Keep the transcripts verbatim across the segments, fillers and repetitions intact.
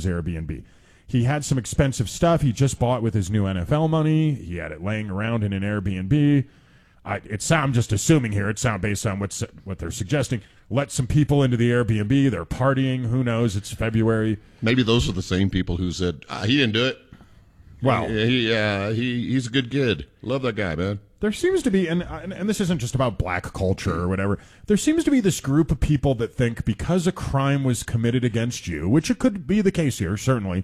his Airbnb. He had some expensive stuff he just bought with his new N F L money. He had it laying around in an Airbnb. I, it sound, I'm just assuming here, it sounds based on what's, what they're suggesting. Let some people into the Airbnb. They're partying. Who knows? It's February. Maybe those are the same people who said, ah, he didn't do it. Well, he, he, uh, he he's a good kid. Love that guy, man. There seems to be, and, and and this isn't just about black culture or whatever, there seems to be this group of people that think because a crime was committed against you, which it could be the case here, certainly,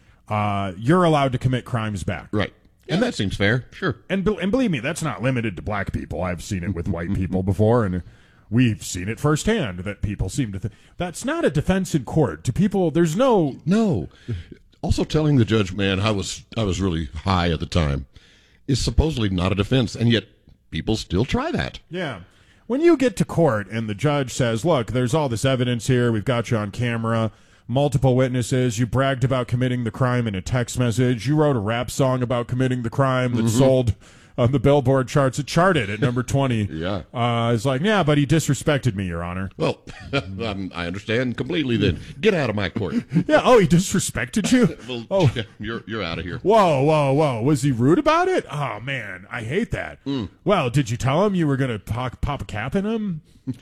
uh, you're allowed to commit crimes back. Right. Yeah, and that seems fair. Sure. And, and believe me, that's not limited to black people. I've seen it with white people before, and we've seen it firsthand that people seem to think. That's not a defense in court. To people, there's no... No. Also telling the judge, man, I was I was really high at the time, is supposedly not a defense, and yet people still try that. Yeah. When you get to court and the judge says, look, there's all this evidence here, we've got you on camera, multiple witnesses, you bragged about committing the crime in a text message, you wrote a rap song about committing the crime that mm-hmm. sold on the Billboard charts, it charted at number twenty. Yeah. Uh, it's like, yeah, but he disrespected me, Your Honor. Well, um, I understand completely then. Get out of my court. Yeah, oh, he disrespected you? Well, oh, you're you're out of here. Whoa, whoa, whoa. Was he rude about it? Oh, man, I hate that. Mm. Well, did you tell him you were going to pop, pop a cap in him?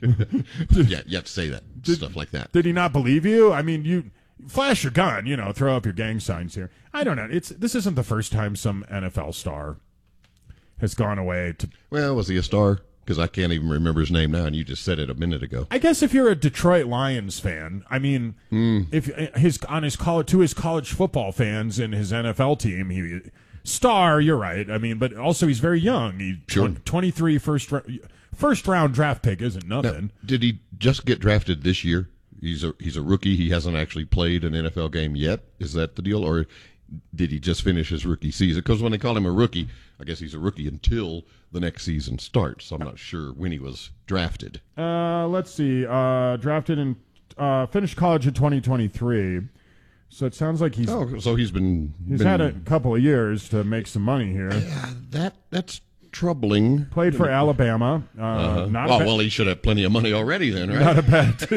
Yeah, you have to say that, did, stuff like that. Did he not believe you? I mean, you... Flash your gun, you know, throw up your gang signs here. I don't know. It's This isn't the first time some N F L star has gone away to... Well, was he a star? Because I can't even remember his name now, and you just said it a minute ago. I guess if you're a Detroit Lions fan, I mean, mm. if his on his college to his college football fans and his N F L team, he star. You're right. I mean, but also he's very young. He sure. twenty-three first first round draft pick isn't nothing. Now, did he just get drafted this year? He's a he's a rookie. He hasn't actually played an N F L game yet. Is that the deal, or did he just finish his rookie season? Because when they call him a rookie, I guess he's a rookie until the next season starts. So I'm not sure when he was drafted. Uh, let's see. Uh, drafted in uh, finished college in twenty twenty-three. So it sounds like he's oh, so he's been he's been, had a couple of years to make some money here. Yeah, that that's troubling. Played for Alabama. Uh, uh-huh. not well, ba- well, he should have plenty of money already then, right? Not a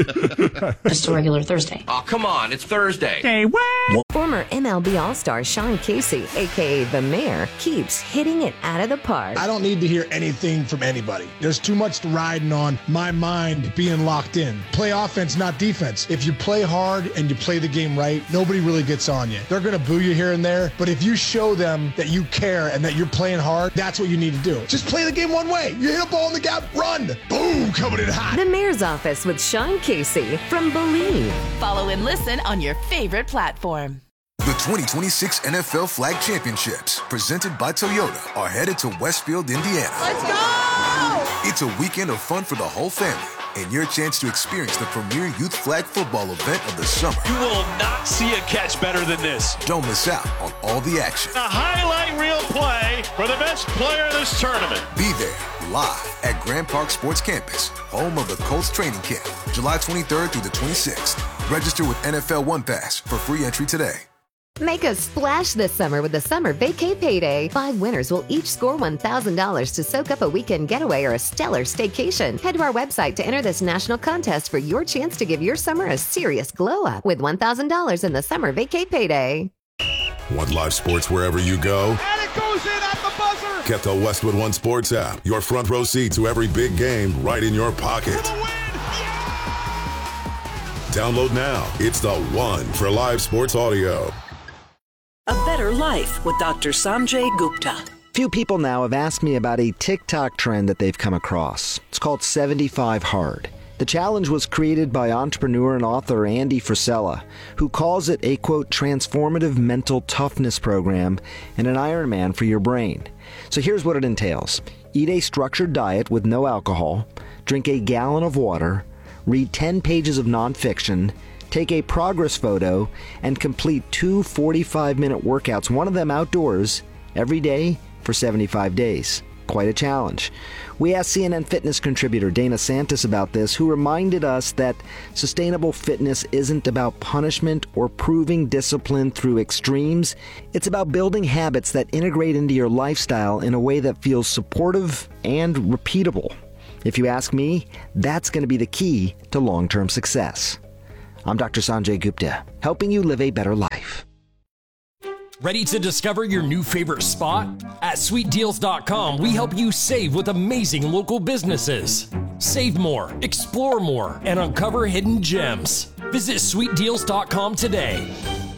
bad. Just a regular Thursday. Oh, come on. It's Thursday. Hey, what? Former M L B All-Star Sean Casey, a k a. The Mayor, keeps hitting it out of the park. I don't need to hear anything from anybody. There's too much riding on my mind being locked in. Play offense, not defense. If you play hard and you play the game right, nobody really gets on you. They're going to boo you here and there, but if you show them that you care and that you're playing hard, that's what you need to do. Just play the game one way. You hit a ball in the gap, run. Boom, coming in hot. The Mayor's Office with Sean Casey from Believe. Follow and listen on your favorite platform. The twenty twenty-six N F L Flag Championships, presented by Toyota, are headed to Westfield, Indiana. Let's go! It's a weekend of fun for the whole family and your chance to experience the premier youth flag football event of the summer. You will not see a catch better than this. Don't miss out on all the action. A highlight reel play for the best player in this tournament. Be there live at Grand Park Sports Campus, home of the Colts training camp, July twenty-third through the twenty-sixth. Register with N F L One Pass for free entry today. Make a splash this summer with the Summer Vacay Payday. Five winners will each score one thousand dollars to soak up a weekend getaway or a stellar staycation. Head to our website to enter this national contest for your chance to give your summer a serious glow up with one thousand dollars in the Summer Vacay Payday. Want live sports wherever you go? And it goes in at the buzzer! Get the Westwood One Sports app. Your front row seat to every big game right in your pocket. For the win! Yeah! Download now. It's the one for live sports audio. A Better Life with Doctor Sanjay Gupta. Few people now have asked me about a TikTok trend that they've come across. It's called seventy-five hard. The challenge was created by entrepreneur and author Andy Frisella, who calls it a, quote, transformative mental toughness program and an Ironman for your brain. So here's what it entails. Eat a structured diet with no alcohol, drink a gallon of water, read ten pages of nonfiction, take a progress photo, and complete two forty-five minute workouts, one of them outdoors, every day for seventy-five days. Quite a challenge. We asked C N N Fitness contributor Dana Santis about this, who reminded us that sustainable fitness isn't about punishment or proving discipline through extremes. It's about building habits that integrate into your lifestyle in a way that feels supportive and repeatable. If you ask me, that's going to be the key to long-term success. I'm Doctor Sanjay Gupta, helping you live a better life. Ready to discover your new favorite spot? At sweet deals dot com, we help you save with amazing local businesses. Save more, explore more, and uncover hidden gems. Visit sweet deals dot com today.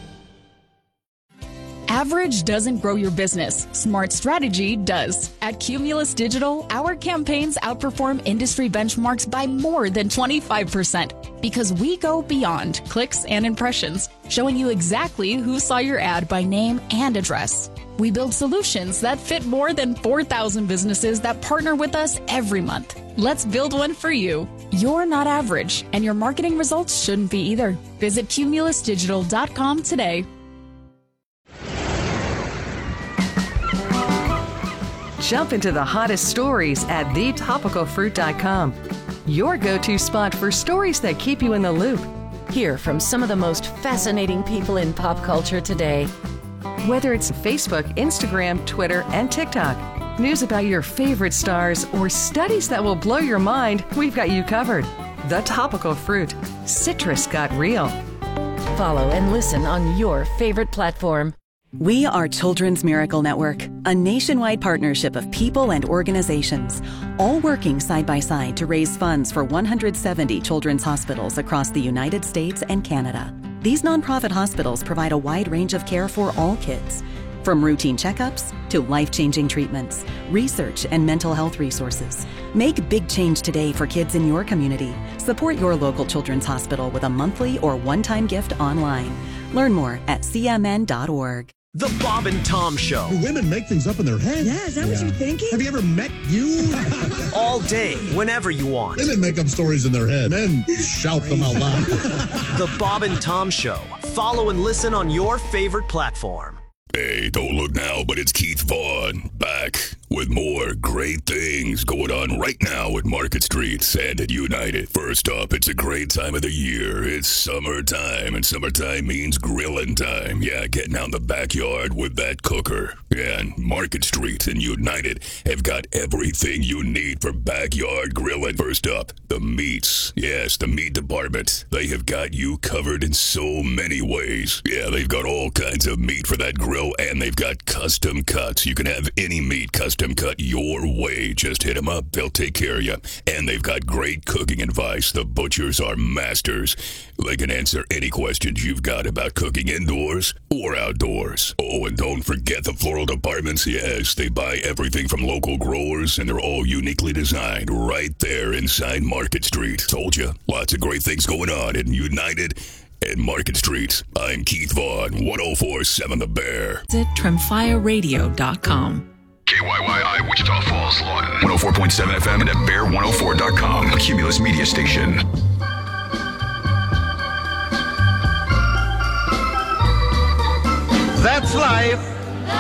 Average doesn't grow your business. Smart strategy does. At Cumulus Digital, our campaigns outperform industry benchmarks by more than twenty-five percent because we go beyond clicks and impressions, showing you exactly who saw your ad by name and address. We build solutions that fit more than four thousand businesses that partner with us every month. Let's build one for you. You're not average, and your marketing results shouldn't be either. Visit cumulus digital dot com today. Jump into the hottest stories at the topical fruit dot com. Your go-to spot for stories that keep you in the loop. Hear from some of the most fascinating people in pop culture today. Whether it's Facebook, Instagram, Twitter, and TikTok, news about your favorite stars, or studies that will blow your mind, we've got you covered. The Topical Fruit. Citrus got real. Follow and listen on your favorite platform. We are Children's Miracle Network, a nationwide partnership of people and organizations, all working side by side to raise funds for one hundred seventy children's hospitals across the United States and Canada. These nonprofit hospitals provide a wide range of care for all kids, from routine checkups to life-changing treatments, research, and mental health resources. Make big change today for kids in your community. Support your local children's hospital with a monthly or one-time gift online. Learn more at c m n dot org. The Bob and Tom Show. Do women make things up in their head? Yeah, is that yeah. what you're thinking? Have you ever met you? All day, whenever you want. Women make up stories in their head. Men shout them out loud. The Bob and Tom Show. Follow and listen on your favorite platform. Hey, don't look now, but it's Keith Vaughn back with more great things going on right now at Market Street and at United. First up, it's a great time of the year. It's summertime, and summertime means grilling time. Yeah, getting out in the backyard with that cooker. Yeah, and Market Street and United have got everything you need for backyard grilling. First up, the meats. Yes, the meat department. They have got you covered in so many ways. Yeah, they've got all kinds of meat for that grill. And they've got custom cuts. You can have any meat custom cut your way. Just hit them up. They'll take care of you. And they've got great cooking advice. The butchers are masters. They can answer any questions you've got about cooking indoors or outdoors. Oh, and don't forget the floral departments. Yes, they buy everything from local growers, and they're all uniquely designed right there inside Market Street. Told you, lots of great things going on in United and Market Street. I'm Keith Vaughn, one oh four point seven The Bear. Visit tremfya radio dot com. K Y Y I, Wichita Falls, Lawton. one oh four point seven F M and at bear one oh four dot com. A Cumulus media station. That's life.